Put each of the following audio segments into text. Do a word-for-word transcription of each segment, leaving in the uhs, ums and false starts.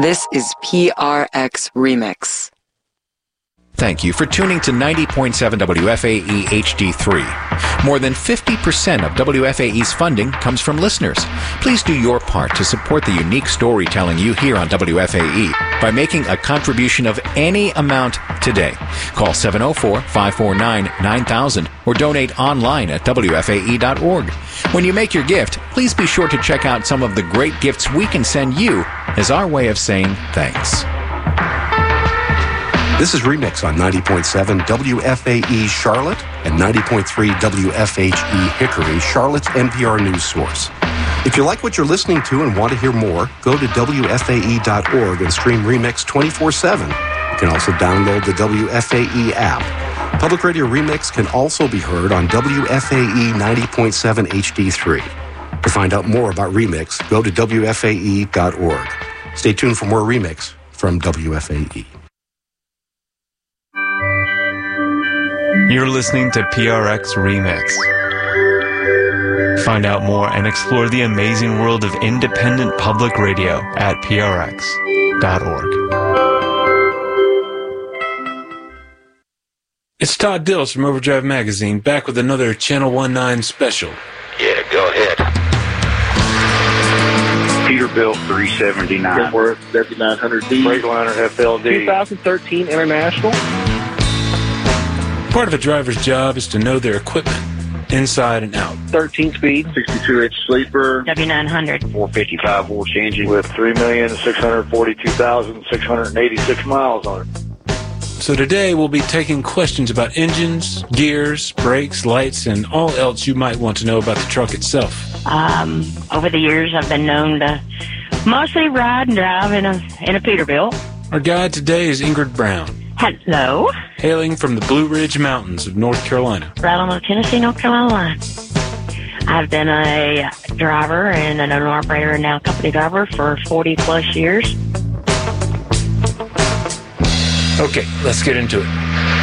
This is P R X Remix. Thank you for tuning to ninety point seven W F A E H D three. More than fifty percent of W F A E's funding comes from listeners. Please do your part to support the unique storytelling you hear on W F A E by making a contribution of any amount today. Call seven oh four, five four nine, nine thousand or donate online at W F A E dot org. When you make your gift, please be sure to check out some of the great gifts we can send you as our way of saying thanks. This is Remix on ninety point seven W F A E Charlotte and ninety point three W F H E Hickory, Charlotte's N P R news source. If you like what you're listening to and want to hear more, go to W F A E dot org and stream Remix twenty-four seven. You can also download the W F A E app. Public Radio Remix can also be heard on W F A E ninety point seven H D three. To find out more about Remix, go to W F A E dot org. Stay tuned for more Remix from W F A E. You're listening to P R X Remix. Find out more and explore the amazing world of independent public radio at P R X dot org. It's Todd Dills from Overdrive Magazine, back with another Channel nineteen special. Yeah, go ahead. Peterbilt three seventy-nine. Kenworth W nine hundred D. Freightliner F L D. twenty thirteen International. Part of a driver's job is to know their equipment, inside and out. thirteen speed, sixty-two inch sleeper. W nine hundred. four fifty-five horse engine with three million six hundred forty-two thousand six hundred eighty-six miles on it. So today we'll be taking questions about engines, gears, brakes, lights, and all else you might want to know about the truck itself. Um, over the years, I've been known to mostly ride and drive in a in a Peterbilt. Our guide today is Ingrid Brown. Hello. Hailing from the Blue Ridge Mountains of North Carolina. Right on the Tennessee-North Carolina line. I've been a driver and an owner-operator and now company driver for forty plus years. Okay, let's get into it.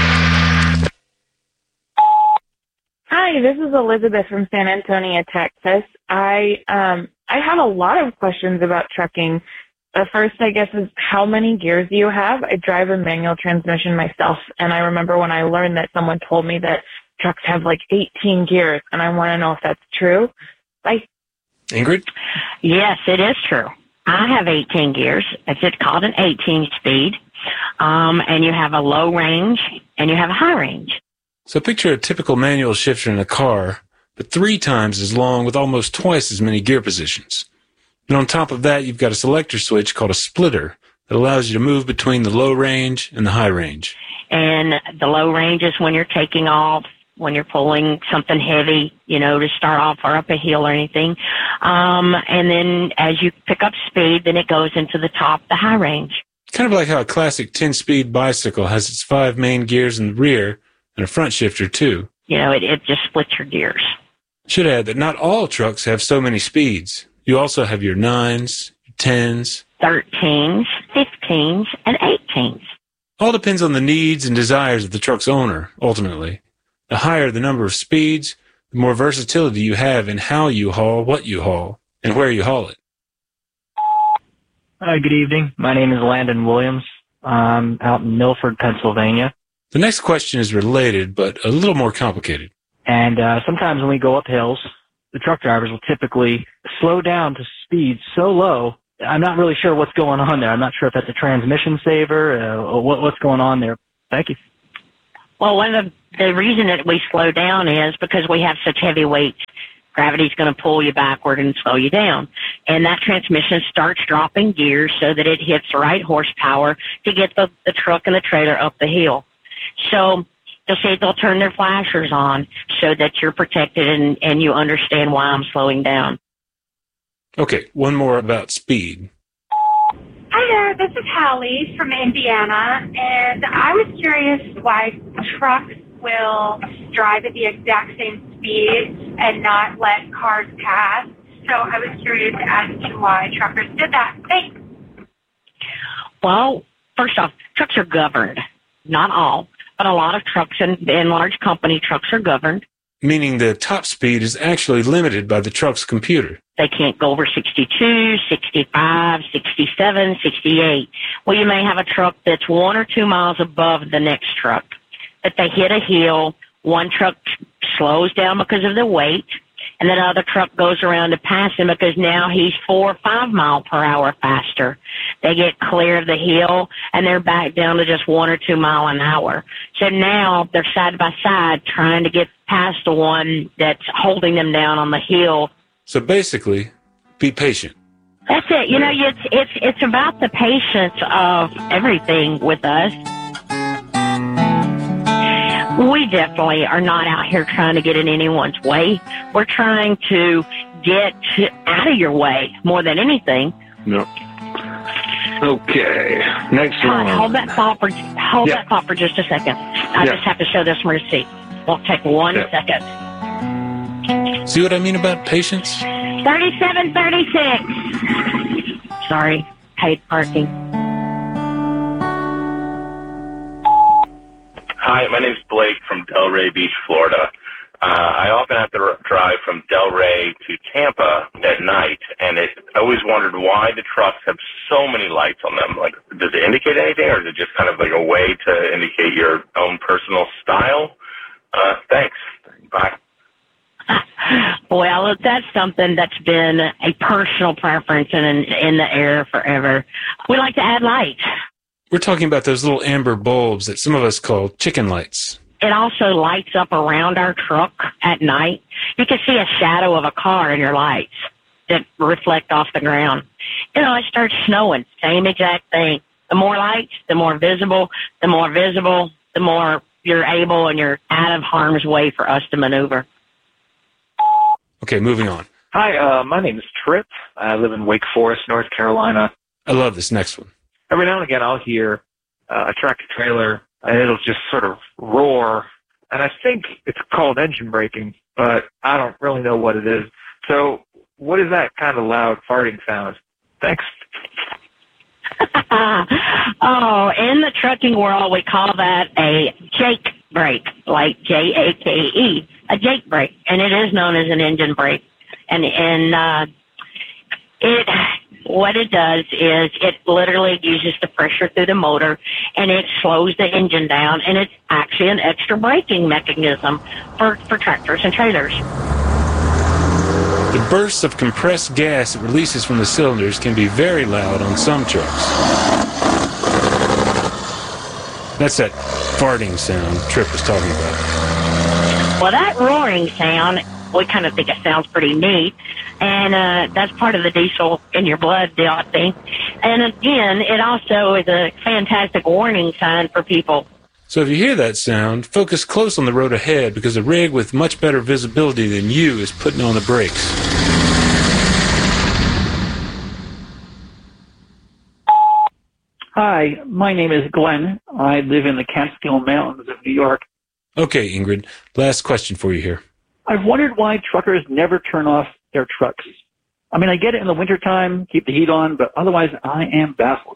Hi, this is Elizabeth from San Antonio, Texas. I um I have a lot of questions about trucking. The first, I guess, is how many gears do you have? I drive a manual transmission myself, and I remember when I learned that someone told me that trucks have like eighteen gears, and I want to know if that's true. Bye. Ingrid? Yes, it is true. I have eighteen gears. It's called an eighteen speed, um, and you have a low range, and you have a high range. So picture a typical manual shifter in a car, but three times as long with almost twice as many gear positions. And on top of that, you've got a selector switch called a splitter that allows you to move between the low range and the high range. And the low range is when you're taking off, when you're pulling something heavy, you know, to start off or up a hill or anything. Um, and then as you pick up speed, then it goes into the top, the high range. Kind of like how a classic ten-speed bicycle has its five main gears in the rear and a front shifter, too. You know, it, it just splits your gears. Should add that not all trucks have so many speeds. You also have your nines, your tens, thirteens, fifteens, and eighteens. All depends on the needs and desires of the truck's owner, ultimately. The higher the number of speeds, the more versatility you have in how you haul what you haul and where you haul it. Hi, good evening. My name is Landon Williams. I'm out in Milford, Pennsylvania. The next question is related, but a little more complicated. And uh, sometimes when we go up hills, the truck drivers will typically slow down to speed so low, I'm not really sure what's going on there. I'm not sure if that's a transmission saver uh, or what, what's going on there. Thank you. Well, one of the, the reason that we slow down is because we have such heavy weights. Gravity's going to pull you backward and slow you down. And that transmission starts dropping gears so that it hits the right horsepower to get the, the truck and the trailer up the hill. So they'll say they'll turn their flashers on so that you're protected and, and you understand why I'm slowing down. Okay, one more about speed. Hi there, this is Hallie from Indiana, and I was curious why trucks will drive at the exact same speed and not let cars pass. So I was curious as to why truckers did that. Thanks. Well, first off, trucks are governed. Not all, but a lot of trucks and, and large company trucks are governed. meaning the top speed is actually limited by the truck's computer. They can't go over sixty-two, sixty-five, sixty-seven, sixty-eight. Well, you may have a truck that's one or two miles above the next truck, but they hit a hill. One truck slows down because of the weight, and then other truck goes around to pass him because now he's four or five mile per hour faster. They get clear of the hill, and they're back down to just one or two mile an hour. So now they're side by side trying to get past the one that's holding them down on the hill. So basically, be patient. That's it. You know, it's it's it's about the patience of everything with us. We definitely are not out here trying to get in anyone's way. We're trying to get to, out of your way more than anything. No. Okay. Next Todd, one. hold that thought for hold Yep. that thought for just a second. I Yep. just have to show this receipt. Won't take one Yep. second. See what I mean about patience? Thirty-seven, thirty-six. Sorry, paid parking. Hi, my name's Blake from Delray Beach, Florida. Uh, I often have to r- drive from Delray to Tampa at night, and it, I always wondered why the trucks have so many lights on them. Like, does it indicate anything, or is it just kind of like a way to indicate your own personal style? Uh, thanks. Bye. Well, that's something that's been a personal preference and in, in the air forever. We like to add lights. We're talking about those little amber bulbs that some of us call chicken lights. It also lights up around our truck at night. You can see a shadow of a car in your lights that reflect off the ground. You know, it starts snowing. Same exact thing. The more lights, the more visible. The more visible, the more you're able and you're out of harm's way for us to maneuver. Okay, moving on. Hi, uh, my name is Trip. I live in Wake Forest, North Carolina. I love this next one. Every now and again, I'll hear uh, a tractor trailer, and it'll just sort of roar. And I think it's called engine braking, but I don't really know what it is. So what is that kind of loud farting sound? Thanks. Oh, in the trucking world, we call that a jake brake, like J A K E, a jake brake, and it is known as an engine brake. And and uh, it, what it does is it literally uses the pressure through the motor, and it slows the engine down, and it's actually an extra braking mechanism for, for tractors and trailers. The bursts of compressed gas it releases from the cylinders can be very loud on some trucks. That's that farting sound Trip was talking about. Well, that roaring sound, we kind of think it sounds pretty neat, and uh, that's part of the diesel in your blood deal, I think. And again, it also is a fantastic warning sign for people. So if you hear that sound, focus close on the road ahead because a rig with much better visibility than you is putting on the brakes. Hi, my name is Glenn. I live in the Catskill Mountains of New York. Okay, Ingrid, last question for you here. I've wondered why truckers never turn off their trucks. I mean, I get it in the wintertime, keep the heat on, but otherwise I am baffled.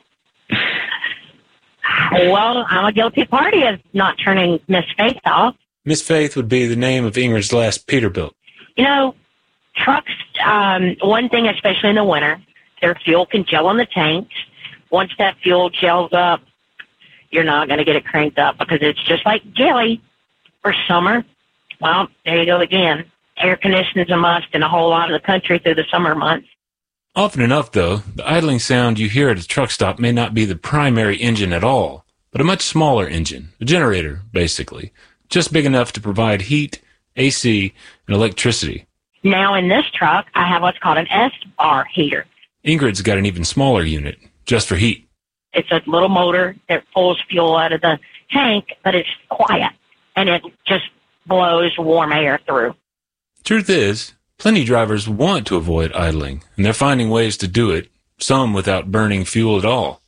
Well, I'm a guilty party of not turning Miss Faith off. Miss Faith would be the name of Ingrid's last Peterbilt. You know, trucks, um, one thing, especially in the winter, their fuel can gel in the tanks. Once that fuel gels up, you're not going to get it cranked up because it's just like jelly. For summer, well, there you go again. Air conditioning is a must in a whole lot of the country through the summer months. Often enough, though, the idling sound you hear at a truck stop may not be the primary engine at all, but a much smaller engine, a generator, basically, just big enough to provide heat, A C, and electricity. Now in this truck, I have what's called an S-bar heater. Ingrid's got an even smaller unit, just for heat. It's a little motor that pulls fuel out of the tank, but it's quiet, and it just blows warm air through. Truth is, plenty drivers want to avoid idling, and they're finding ways to do it, some without burning fuel at all.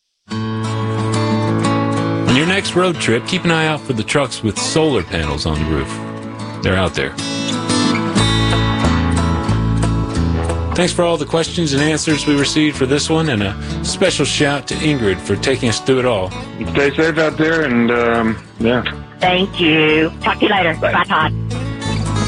On your next road trip, keep an eye out for the trucks with solar panels on the roof. They're out there. Thanks for all the questions and answers we received for this one, and a special shout to Ingrid for taking us through it all. Stay safe out there, and um, yeah. Thank you. Talk to you later. Bye, Bye Todd.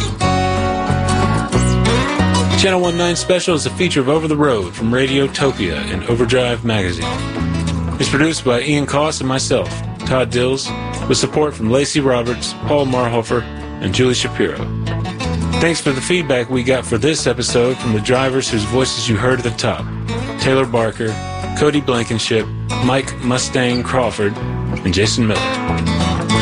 Channel nineteen Special is a feature of Over the Road from Radiotopia and Overdrive Magazine. It's produced by Ian Koss and myself, Todd Dills, with support from Lacey Roberts, Paul Marhofer, and Julie Shapiro. Thanks for the feedback we got for this episode from the drivers whose voices you heard at the top: Taylor Barker, Cody Blankenship, Mike Mustang Crawford, and Jason Miller.